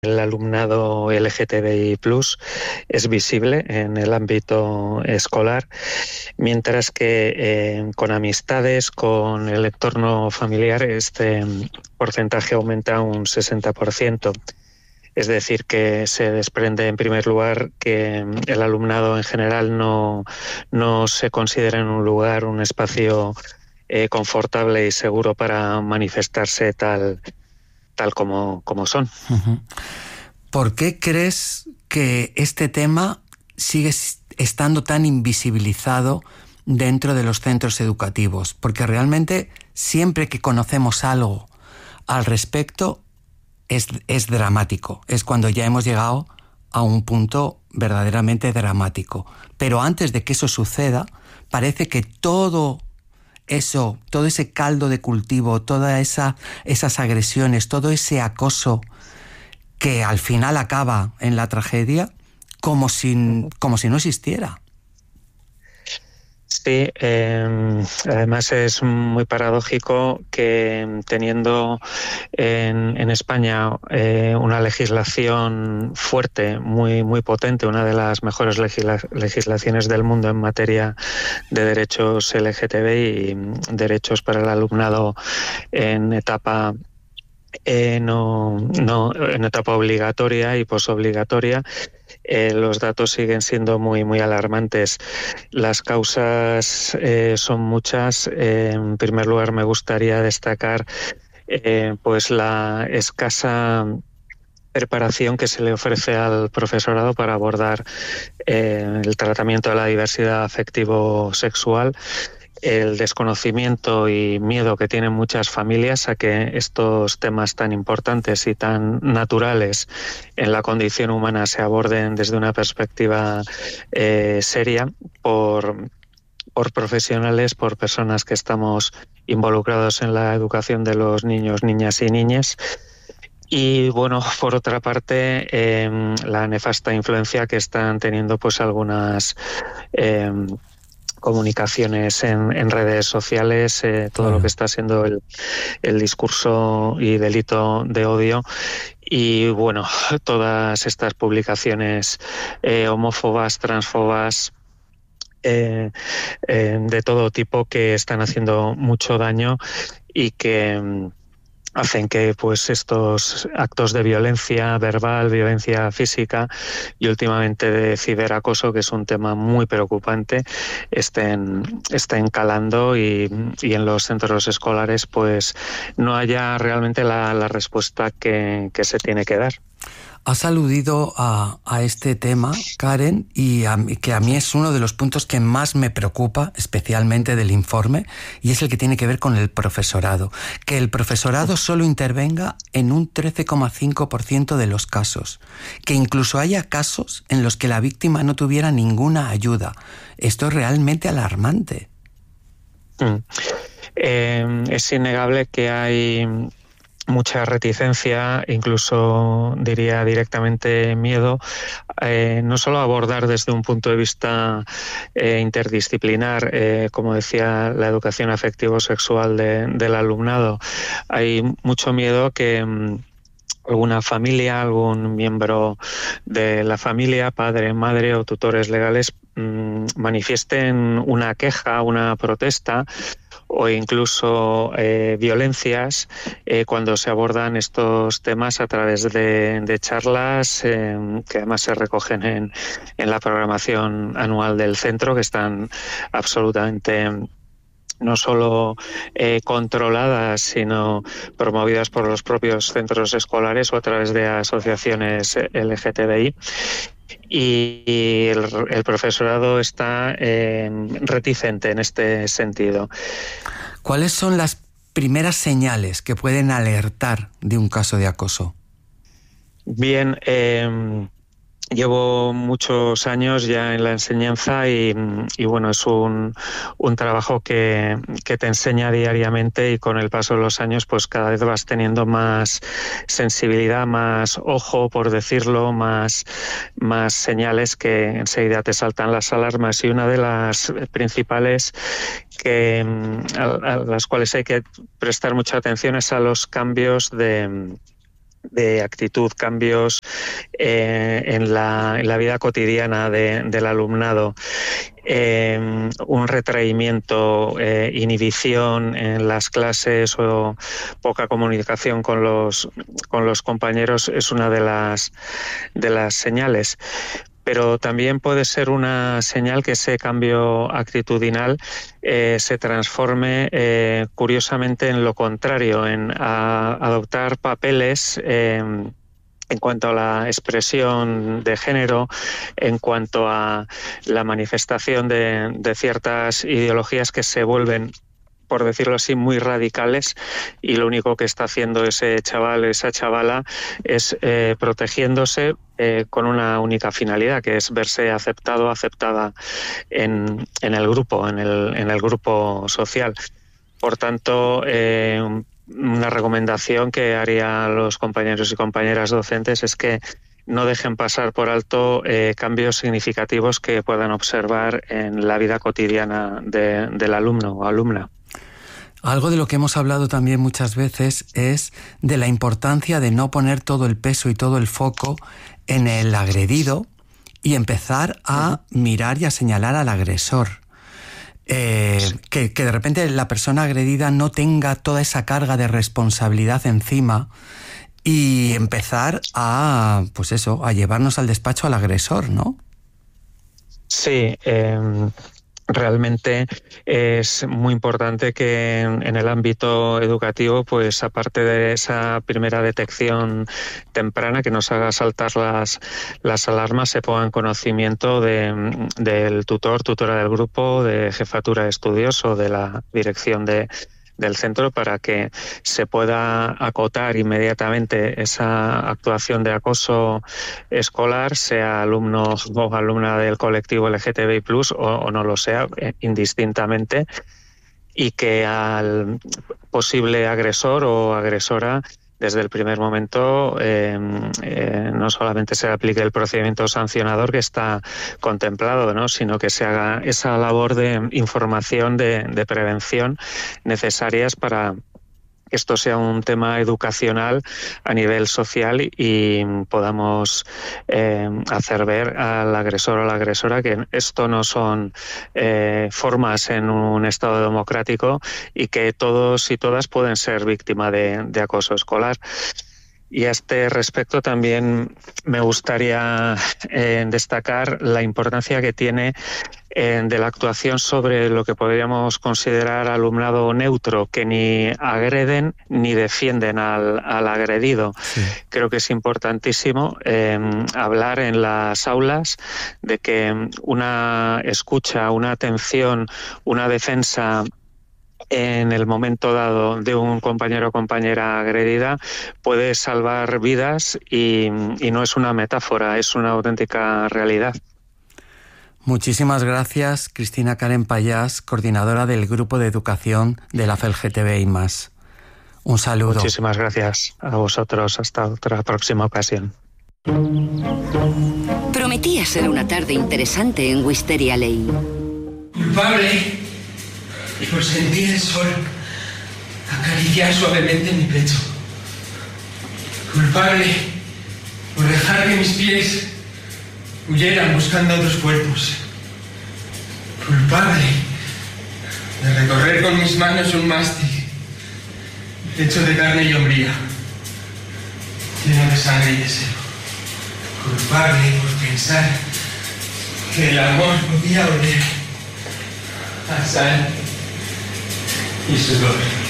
el alumnado LGTBI+ es visible en el ámbito escolar, mientras que con amistades, con el entorno familiar, este porcentaje aumenta un 60%. Es decir, que se desprende en primer lugar que el alumnado en general no se considera en un lugar, un espacio confortable y seguro para manifestarse tal como son. Uh-huh. ¿Por qué crees que este tema sigue estando tan invisibilizado dentro de los centros educativos? Porque realmente siempre que conocemos algo al respecto es dramático. Es cuando ya hemos llegado a un punto verdaderamente dramático. Pero antes de que eso suceda, parece que todo ese caldo de cultivo, todas esas agresiones, todo ese acoso que al final acaba en la tragedia, como si no existiera. Sí, además es muy paradójico que teniendo en España una legislación fuerte, muy, muy potente, una de las mejores legislaciones del mundo en materia de derechos LGTBI y derechos para el alumnado en etapa en etapa obligatoria y posobligatoria, los datos siguen siendo muy, muy alarmantes. Las causas son muchas. En primer lugar, me gustaría destacar pues la escasa preparación que se le ofrece al profesorado para abordar el tratamiento de la diversidad afectivo-sexual, el desconocimiento y miedo que tienen muchas familias a que estos temas tan importantes y tan naturales en la condición humana se aborden desde una perspectiva seria por profesionales, por personas que estamos involucrados en la educación de los niños, niñas y niñas. Y bueno, por otra parte, la nefasta influencia que están teniendo pues algunas comunicaciones en redes sociales, todo lo que está siendo el discurso y delito de odio. Y bueno, todas estas publicaciones homófobas, transfobas, de todo tipo, que están haciendo mucho daño y que hacen que pues estos actos de violencia verbal, violencia física y últimamente de ciberacoso, que es un tema muy preocupante, estén calando y en los centros escolares pues no haya realmente la respuesta que se tiene que dar. Has aludido a este tema, Karen, y que a mí es uno de los puntos que más me preocupa, especialmente del informe, y es el que tiene que ver con el profesorado. Que el profesorado solo intervenga en un 13,5% de los casos. Que incluso haya casos en los que la víctima no tuviera ninguna ayuda. Esto es realmente alarmante. Es innegable que hay mucha reticencia, incluso diría directamente miedo, no solo a abordar desde un punto de vista interdisciplinar, como decía, la educación afectivo-sexual del alumnado. Hay mucho miedo que alguna familia, algún miembro de la familia, padre, madre o tutores legales, manifiesten una queja, una protesta o incluso violencias cuando se abordan estos temas a través de charlas que además se recogen en la programación anual del centro, que están absolutamente no solo controladas, sino promovidas por los propios centros escolares o a través de asociaciones LGTBI. Y el profesorado está reticente en este sentido. ¿Cuáles son las primeras señales que pueden alertar de un caso de acoso? Bien, llevo muchos años ya en la enseñanza y bueno, es un trabajo que te enseña diariamente, y con el paso de los años pues cada vez vas teniendo más sensibilidad, más ojo, por decirlo, más señales que enseguida te saltan las alarmas, y una de las principales a las cuales hay que prestar mucha atención es a los cambios de de actitud, cambios en la vida cotidiana del alumnado, un retraimiento, inhibición en las clases o poca comunicación con los compañeros es una de las señales. Pero también puede ser una señal que ese cambio actitudinal se transforme curiosamente en lo contrario, en adoptar papeles en cuanto a la expresión de género, en cuanto a la manifestación de ciertas ideologías que se vuelven, por decirlo así, muy radicales, y lo único que está haciendo ese chaval, esa chavala, es protegiéndose con una única finalidad, que es verse aceptado, aceptada en el grupo, en el grupo social. Por tanto, una recomendación que haría a los compañeros y compañeras docentes es que no dejen pasar por alto cambios significativos que puedan observar en la vida cotidiana del alumno o alumna. Algo de lo que hemos hablado también muchas veces es de la importancia de no poner todo el peso y todo el foco en el agredido y empezar a mirar y a señalar al agresor. Que de repente la persona agredida no tenga toda esa carga de responsabilidad encima y empezar a, pues eso, a llevarnos al despacho al agresor, ¿no? Sí, realmente es muy importante que en el ámbito educativo, pues aparte de esa primera detección temprana que nos haga saltar las alarmas, se ponga en conocimiento del tutora del grupo, de jefatura de estudios o de la dirección del centro, para que se pueda acotar inmediatamente esa actuación de acoso escolar, sea alumno o alumna del colectivo LGTBI+, o no lo sea, indistintamente, y que al posible agresor o agresora, desde el primer momento, no solamente se aplique el procedimiento sancionador que está contemplado, ¿no?, sino que se haga esa labor de información, de prevención necesarias para que esto sea un tema educacional a nivel social y podamos hacer ver al agresor o la agresora que esto no son formas en un Estado democrático y que todos y todas pueden ser víctimas de acoso escolar. Y a este respecto también me gustaría destacar la importancia que tiene de la actuación sobre lo que podríamos considerar alumnado neutro, que ni agreden ni defienden al agredido. Sí. Creo que es importantísimo hablar en las aulas de que una escucha, una atención, una defensa en el momento dado de un compañero o compañera agredida puede salvar vidas y no es una metáfora, es una auténtica realidad. Muchísimas gracias, Cristina Karen Payás, coordinadora del Grupo de Educación de la FELGTBI+. Un saludo. Muchísimas gracias a vosotros. Hasta otra próxima ocasión. Prometía ser una tarde interesante en Wisteria Lane. Culpable por sentir el sol acariciar suavemente mi pecho. Culpable por dejar que mis pies huyeran buscando otros cuerpos. Culpable de recorrer con mis manos un mástil hecho de carne y hombría, lleno de sangre y deseo. Culpable por pensar que el amor podía oler a sal y sudor.